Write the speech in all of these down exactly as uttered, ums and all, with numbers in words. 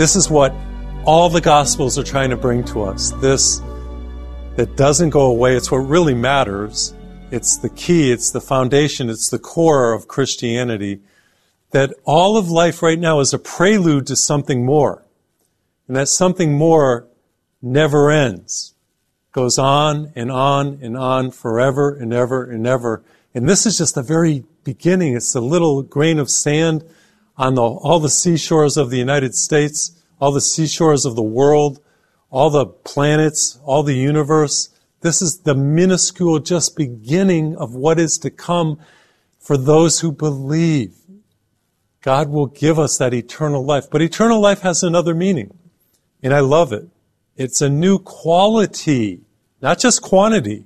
This is what all the Gospels are trying to bring to us. This that doesn't go away. It's what really matters. It's the key. It's the foundation. It's the core of Christianity. That all of life right now is a prelude to something more. And that something more never ends. Goes on and on and on forever and ever and ever. And this is just the very beginning. It's the little grain of sand on the, all the seashores of the United States, all the seashores of the world, all the planets, all the universe. This is the minuscule just beginning of what is to come for those who believe. God will give us that eternal life. But eternal life has another meaning, and I love it. It's a new quality, not just quantity,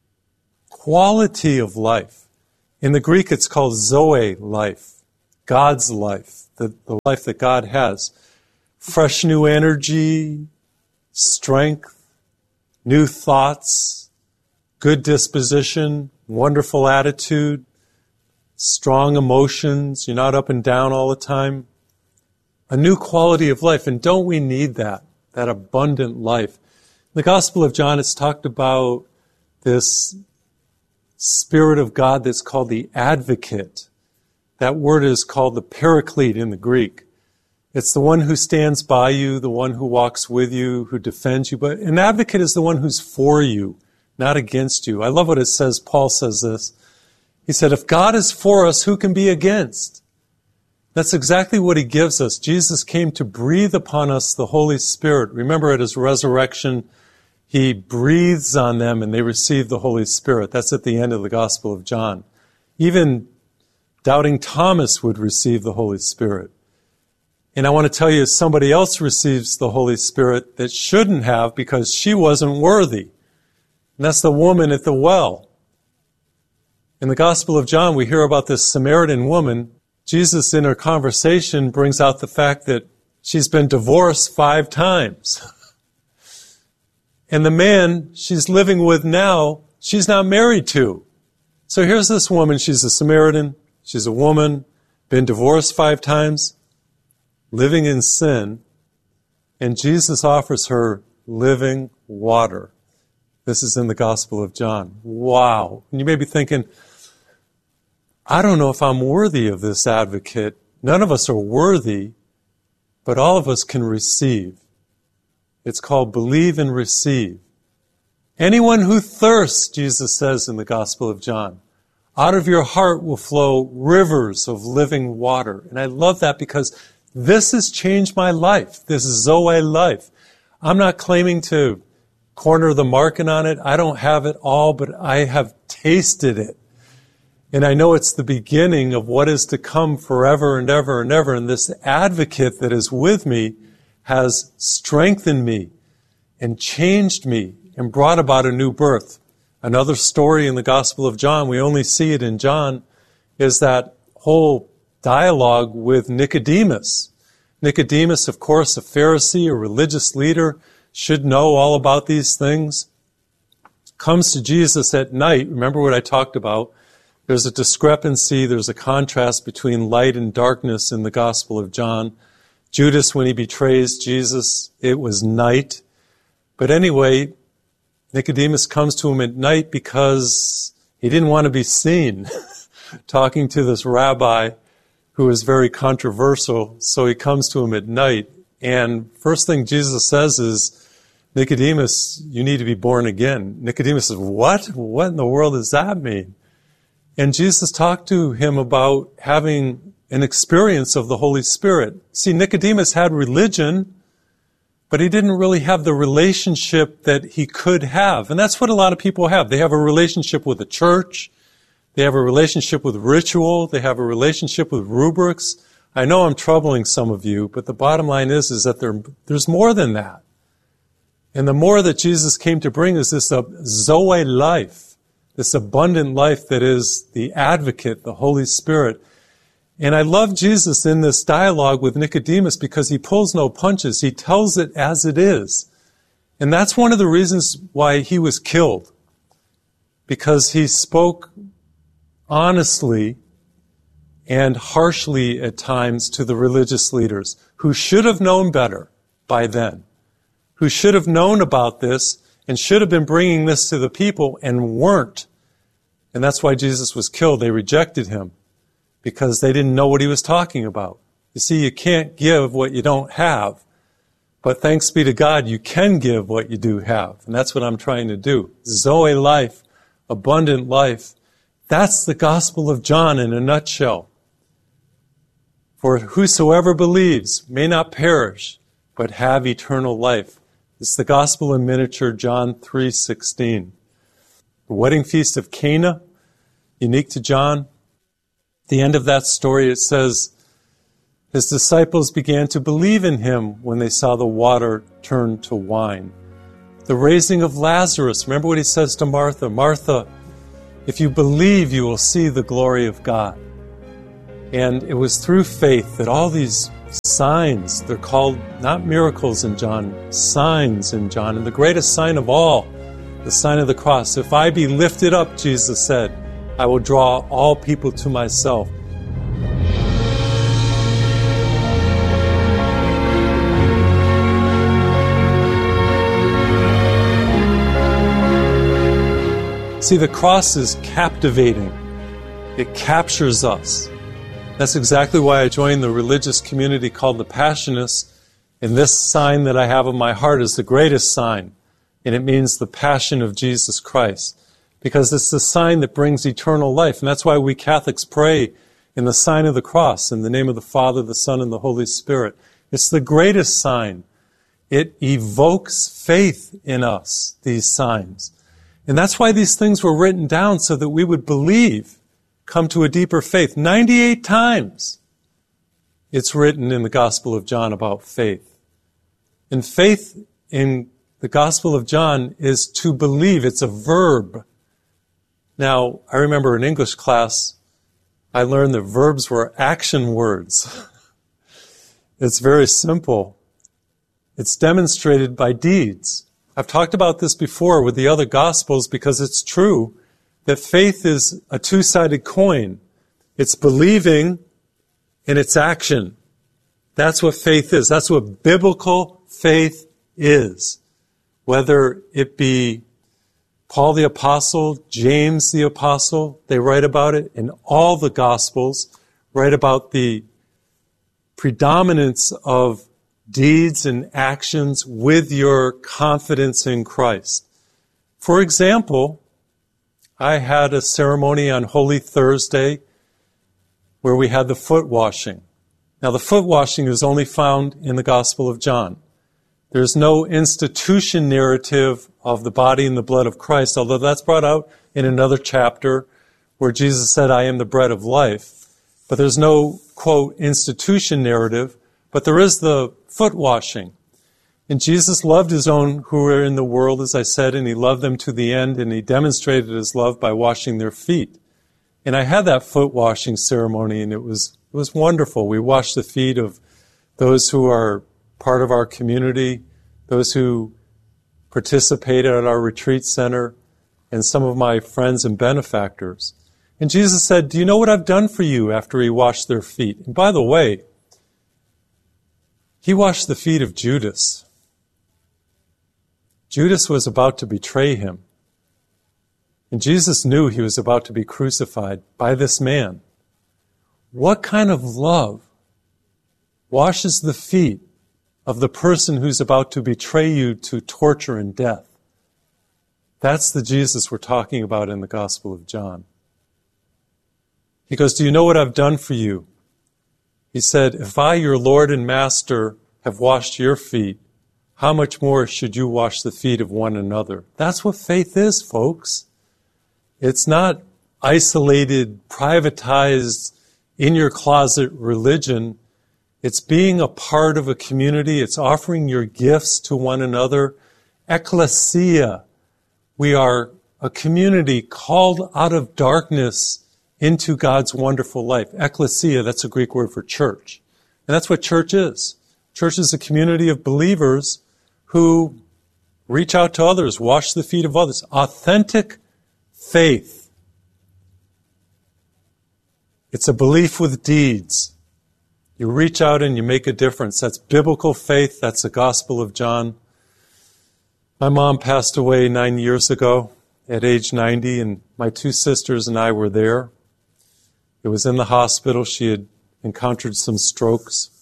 quality of life. In the Greek, it's called Zoe life, God's life, the, the life that God has. Fresh new energy, strength, new thoughts, good disposition, wonderful attitude, strong emotions. You're not up and down all the time. A new quality of life. And don't we need that? That abundant life. In the Gospel of John, it's talked about this Spirit of God that's called the Advocate. That word is called the Paraclete in the Greek. It's the one who stands by you, the one who walks with you, who defends you. But an advocate is the one who's for you, not against you. I love what it says. Paul says this. He said, if God is for us, who can be against? That's exactly what he gives us. Jesus came to breathe upon us the Holy Spirit. Remember, at his resurrection, he breathes on them and they receive the Holy Spirit. That's at the end of the Gospel of John. Even doubting Thomas would receive the Holy Spirit. And I want to tell you, somebody else receives the Holy Spirit that shouldn't have because she wasn't worthy. And that's the woman at the well. In the Gospel of John, we hear about this Samaritan woman. Jesus, in her conversation, brings out the fact that she's been divorced five times. And the man she's living with now, she's not married to. So here's this woman. She's a Samaritan. She's a woman, been divorced five times, living in sin. And Jesus offers her living water. This is in the Gospel of John. Wow. And you may be thinking, I don't know if I'm worthy of this advocate. None of us are worthy, but all of us can receive. It's called believe and receive. Anyone who thirsts, Jesus says in the Gospel of John, out of your heart will flow rivers of living water. And I love that because this has changed my life, this Zoe life. I'm not claiming to corner the market on it. I don't have it all, but I have tasted it. And I know it's the beginning of what is to come forever and ever and ever. And this advocate that is with me has strengthened me and changed me and brought about a new birth. Another story in the Gospel of John, we only see it in John, is that whole dialogue with Nicodemus. Nicodemus, of course, a Pharisee, a religious leader, should know all about these things. Comes to Jesus at night. Remember what I talked about. There's a discrepancy, there's a contrast between light and darkness in the Gospel of John. Judas, when he betrays Jesus, it was night. But anyway, Nicodemus comes to him at night because he didn't want to be seen talking to this rabbi who is very controversial. So he comes to him at night. And first thing Jesus says is, Nicodemus, you need to be born again. Nicodemus says, what? What in the world does that mean? And Jesus talked to him about having an experience of the Holy Spirit. See, Nicodemus had religion, but he didn't really have the relationship that he could have. And that's what a lot of people have. They have a relationship with the church. They have a relationship with ritual. They have a relationship with rubrics. I know I'm troubling some of you, but the bottom line is, is that there, there's more than that. And the more that Jesus came to bring is this uh, Zoe life. This abundant life that is the advocate, the Holy Spirit. And I love Jesus in this dialogue with Nicodemus because he pulls no punches. He tells it as it is. And that's one of the reasons why he was killed. Because he spoke honestly and harshly at times to the religious leaders who should have known better by then, who should have known about this and should have been bringing this to the people and weren't. And that's why Jesus was killed. They rejected him because they didn't know what he was talking about. You see, you can't give what you don't have, but thanks be to God, you can give what you do have. And that's what I'm trying to do. Zoe life, abundant life. That's the Gospel of John in a nutshell. For whosoever believes may not perish, but have eternal life. It's the Gospel in miniature, John three sixteen. The wedding feast of Cana, unique to John. At the end of that story, it says, his disciples began to believe in him when they saw the water turn to wine. The raising of Lazarus, remember what he says to Martha, Martha, if you believe, you will see the glory of God. And it was through faith that all these signs, they're called not miracles in John, signs in John. And the greatest sign of all, the sign of the cross. If I be lifted up, Jesus said, I will draw all people to myself. See, the cross is captivating. It captures us. That's exactly why I joined the religious community called the Passionists. And this sign that I have on my heart is the greatest sign. And it means the passion of Jesus Christ. Because it's the sign that brings eternal life. And that's why we Catholics pray in the sign of the cross, in the name of the Father, the Son, and the Holy Spirit. It's the greatest sign. It evokes faith in us, these signs. And that's why these things were written down, so that we would believe, come to a deeper faith. ninety-eight times it's written in the Gospel of John about faith. And faith in the Gospel of John is to believe. It's a verb. Now, I remember in English class, I learned that verbs were action words. It's very simple. It's demonstrated by deeds. I've talked about this before with the other Gospels because it's true that faith is a two-sided coin. It's believing and it's action. That's what faith is. That's what biblical faith is. Whether it be Paul the Apostle, James the Apostle, they write about it in all the Gospels, write about the predominance of deeds and actions with your confidence in Christ. For example, I had a ceremony on Holy Thursday where we had the foot washing. Now, the foot washing is only found in the Gospel of John. There's no institution narrative of the body and the blood of Christ, although that's brought out in another chapter where Jesus said, I am the bread of life. But there's no, quote, institution narrative, but there is the foot washing. And Jesus loved his own who were in the world, as I said, and he loved them to the end, and he demonstrated his love by washing their feet. And I had that foot washing ceremony, and it was it was wonderful. We washed the feet of those who are part of our community, those who participated at our retreat center, and some of my friends and benefactors. And Jesus said, do you know what I've done for you after he washed their feet? And by the way, he washed the feet of Judas. Judas was about to betray him. And Jesus knew he was about to be crucified by this man. What kind of love washes the feet of the person who's about to betray you to torture and death? That's the Jesus we're talking about in the Gospel of John. He goes, do you know what I've done for you? He said, if I, your Lord and Master, have washed your feet, how much more should you wash the feet of one another? That's what faith is, folks. It's not isolated, privatized, in-your-closet religion. It's being a part of a community. It's offering your gifts to one another. Ecclesia. We are a community called out of darkness into God's wonderful life. Ecclesia, that's a Greek word for church. And that's what church is. Church is a community of believers who reach out to others, wash the feet of others. Authentic faith It's a belief with deeds. You reach out and you make a difference. That's biblical faith. That's the Gospel of John. My mom passed away nine years ago at age ninety, and my two sisters and I were there. It was in the hospital. She had encountered some strokes.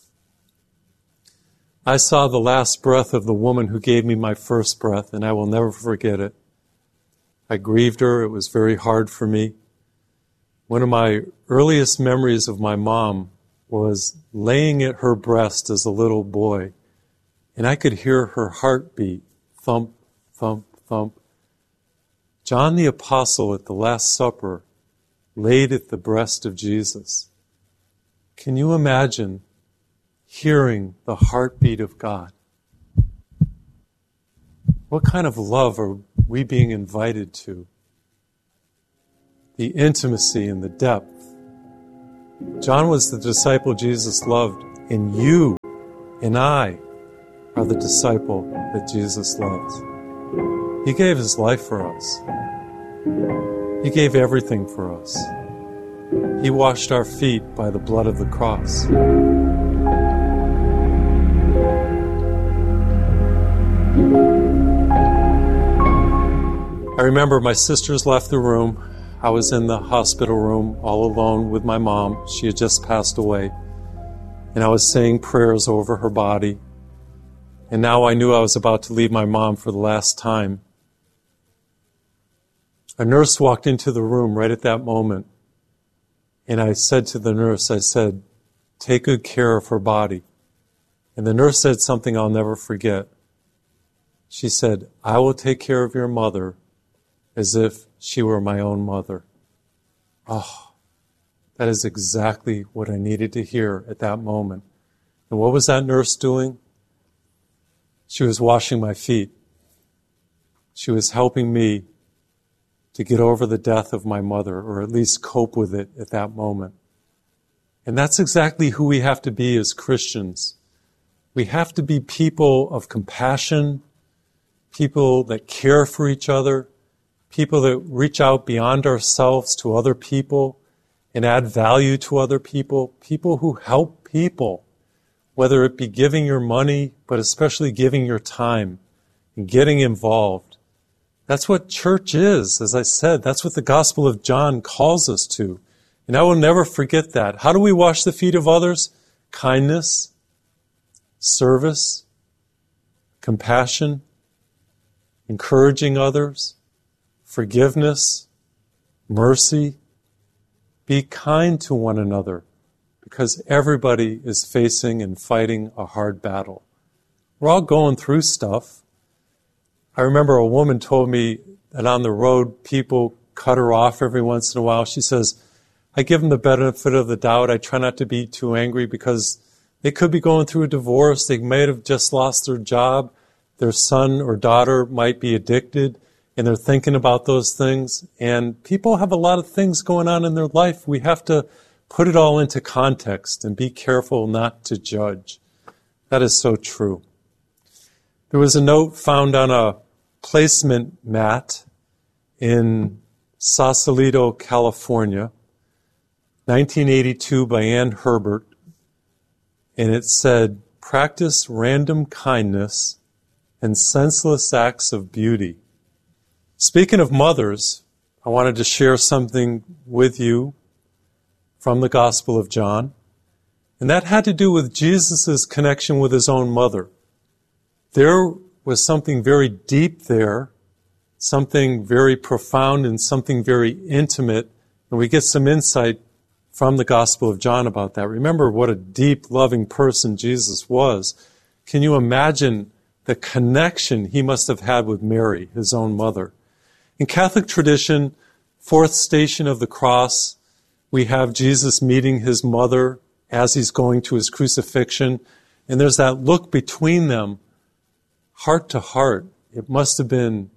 I saw the last breath of the woman who gave me my first breath, and I will never forget it. I grieved her. It was very hard for me. One of my earliest memories of my mom was laying at her breast as a little boy, and I could hear her heartbeat, thump, thump, thump. John the Apostle at the Last Supper laid at the breast of Jesus. Can you imagine hearing the heartbeat of God? What kind of love are we being invited to? The intimacy and the depth. John was the disciple Jesus loved, and you and I are the disciple that Jesus loves. He gave his life for us. He gave everything for us. He washed our feet by the blood of the cross. I remember my sisters left the room. I was in the hospital room all alone with my mom. She had just passed away. And I was saying prayers over her body. And now I knew I was about to leave my mom for the last time. A nurse walked into the room right at that moment. And I said to the nurse, I said, take good care of her body. And the nurse said something I'll never forget. She said, I will take care of your mother as if she were my own mother. Oh, that is exactly what I needed to hear at that moment. And what was that nurse doing? She was washing my feet. She was helping me to get over the death of my mother, or at least cope with it at that moment. And that's exactly who we have to be as Christians. We have to be people of compassion, people that care for each other, people that reach out beyond ourselves to other people and add value to other people, people who help people, whether it be giving your money, but especially giving your time and getting involved. That's what church is, as I said. That's what the Gospel of John calls us to. And I will never forget that. How do we wash the feet of others? Kindness, service, compassion, encouraging others, forgiveness, mercy. Be kind to one another, because everybody is facing and fighting a hard battle. We're all going through stuff. I remember a woman told me that on the road, people cut her off every once in a while. She says, I give them the benefit of the doubt. I try not to be too angry because they could be going through a divorce. They might have just lost their job. Their son or daughter might be addicted, and they're thinking about those things. And people have a lot of things going on in their life. We have to put it all into context and be careful not to judge. That is so true. There was a note found on a placement mat in Sausalito, California, nineteen eighty-two, by Ann Herbert, and it said, practice random kindness and senseless acts of beauty. Speaking of mothers, I wanted to share something with you from the Gospel of John, and that had to do with Jesus' connection with his own mother. There was something very deep there, something very profound and something very intimate, and we get some insight from the Gospel of John about that. Remember what a deep, loving person Jesus was. Can you imagine the connection he must have had with Mary, his own mother? In Catholic tradition, fourth station of the cross, we have Jesus meeting his mother as he's going to his crucifixion, and there's that look between them, heart to heart. It must have been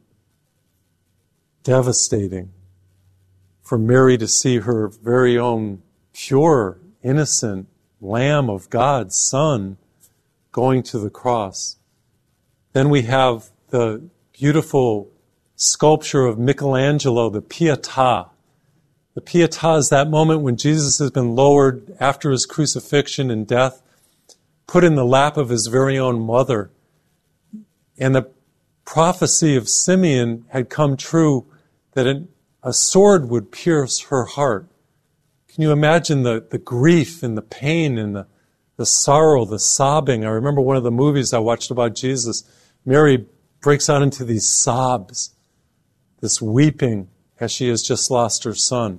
devastating for Mary to see her very own pure, innocent Lamb of God, Son, going to the cross. Then we have the beautiful sculpture of Michelangelo, the Pietà, The Pietas, that moment when Jesus has been lowered after his crucifixion and death, put in the lap of his very own mother. And the prophecy of Simeon had come true that an, a sword would pierce her heart. Can you imagine the, the grief and the pain and the, the sorrow, the sobbing? I remember one of the movies I watched about Jesus. Mary breaks out into these sobs, this weeping as she has just lost her son.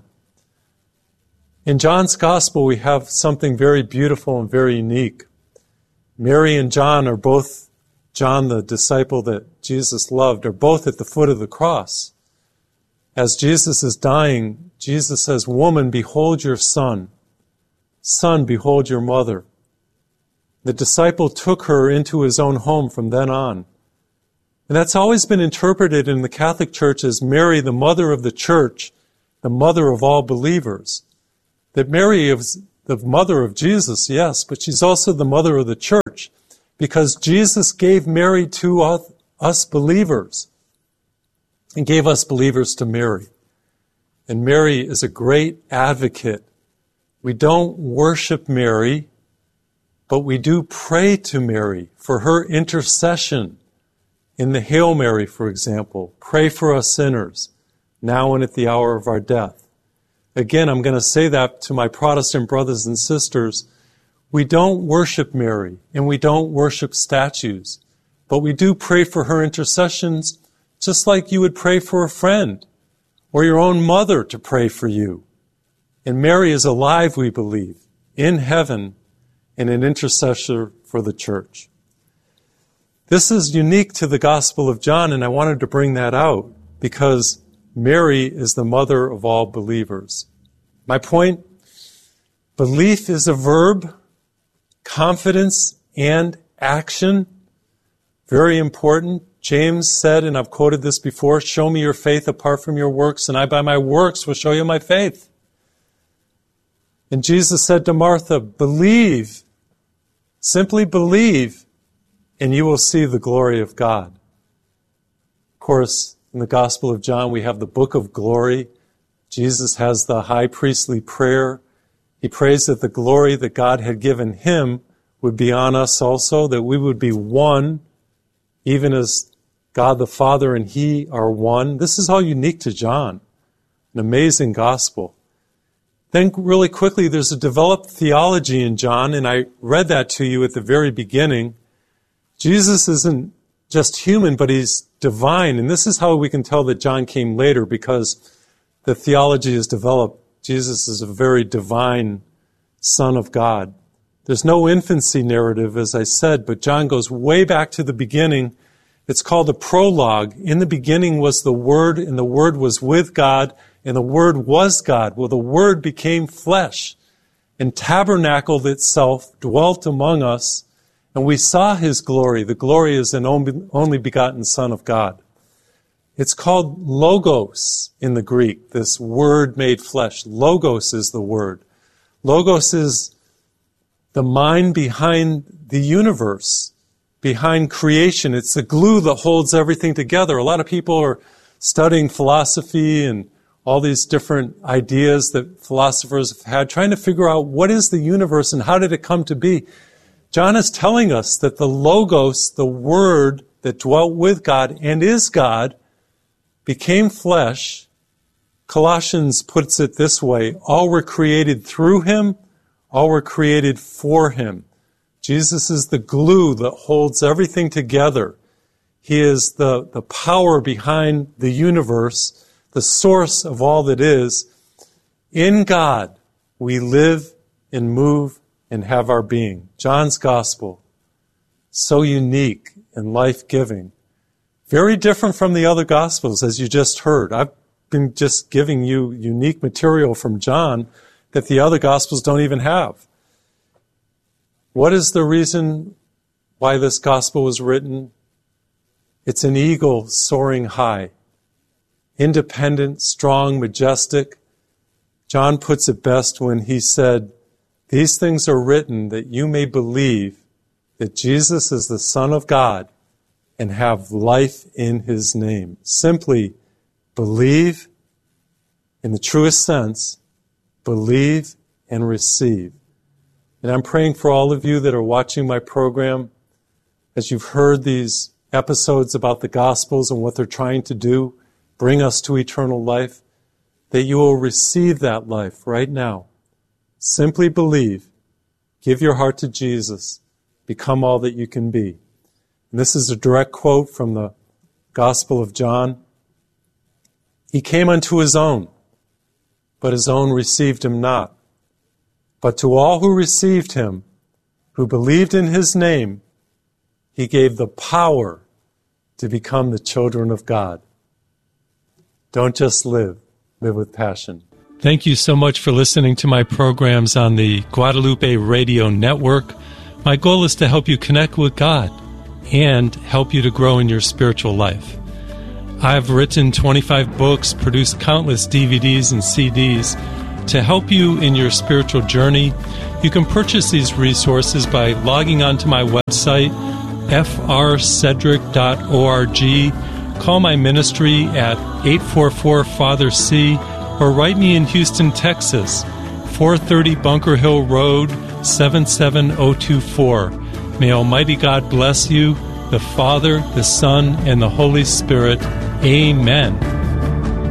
In John's Gospel, we have something very beautiful and very unique. Mary and John are both, John, the disciple that Jesus loved, are both at the foot of the cross. As Jesus is dying, Jesus says, "Woman, behold your son. Son, behold your mother." The disciple took her into his own home from then on. And that's always been interpreted in the Catholic Church as Mary, the mother of the church, the mother of all believers. That Mary is the mother of Jesus, yes, but she's also the mother of the church because Jesus gave Mary to us believers and gave us believers to Mary. And Mary is a great advocate. We don't worship Mary, but we do pray to Mary for her intercession. In the Hail Mary, for example, pray for us sinners, now and at the hour of our death. Again, I'm going to say that to my Protestant brothers and sisters. We don't worship Mary, and we don't worship statues, but we do pray for her intercessions just like you would pray for a friend or your own mother to pray for you. And Mary is alive, we believe, in heaven and an intercessor for the church. This is unique to the Gospel of John, and I wanted to bring that out because Mary is the mother of all believers. My point, belief is a verb, confidence and action, very important. James said, and I've quoted this before, "Show me your faith apart from your works, and I by my works will show you my faith." And Jesus said to Martha, "Believe, simply believe, and you will see the glory of God." Of course, in the Gospel of John, we have the book of glory. Jesus has the high priestly prayer. He prays that the glory that God had given him would be on us also, that we would be one, even as God the Father and he are one. This is all unique to John. An amazing gospel. Then really quickly, there's a developed theology in John, and I read that to you at the very beginning. Jesus isn't just human, but he's divine. And this is how we can tell that John came later, because the theology is developed. Jesus is a very divine Son of God. There's no infancy narrative, as I said, but John goes way back to the beginning. It's called a prologue. In the beginning was the Word, and the Word was with God, and the Word was God. Well, the Word became flesh and tabernacled itself, dwelt among us, and we saw his glory. The glory is an only begotten Son of God. It's called logos in the Greek, this Word made flesh. Logos is the Word. Logos is the mind behind the universe, behind creation. It's the glue that holds everything together. A lot of people are studying philosophy and all these different ideas that philosophers have had, trying to figure out what is the universe and how did it come to be. John is telling us that the Logos, the Word that dwelt with God and is God, became flesh. Colossians puts it this way: all were created through him, all were created for him. Jesus is the glue that holds everything together. He is the, the power behind the universe, the source of all that is. In God, we live and move and have our being. John's Gospel, so unique and life-giving. Very different from the other Gospels, as you just heard. I've been just giving you unique material from John that the other Gospels don't even have. What is the reason why this Gospel was written? It's an eagle soaring high. Independent, strong, majestic. John puts it best when he said, "These things are written that you may believe that Jesus is the Son of God and have life in his name." Simply believe in the truest sense, believe and receive. And I'm praying for all of you that are watching my program, as you've heard these episodes about the Gospels and what they're trying to do, bring us to eternal life, that you will receive that life right now. Simply believe, give your heart to Jesus, become all that you can be. And this is a direct quote from the Gospel of John. He came unto his own, but his own received him not. But to all who received him, who believed in his name, he gave the power to become the children of God. Don't just live, live with passion. Thank you so much for listening to my programs on the Guadalupe Radio Network. My goal is to help you connect with God and help you to grow in your spiritual life. I've written twenty-five books, produced countless D V Ds and C Ds to help you in your spiritual journey. You can purchase these resources by logging onto my website, f r cedric dot org. Call my ministry at eight four four Father C, or write me in Houston, Texas, four thirty Bunker Hill Road, seven seven zero two four. May Almighty God bless you, the Father, the Son, and the Holy Spirit. Amen.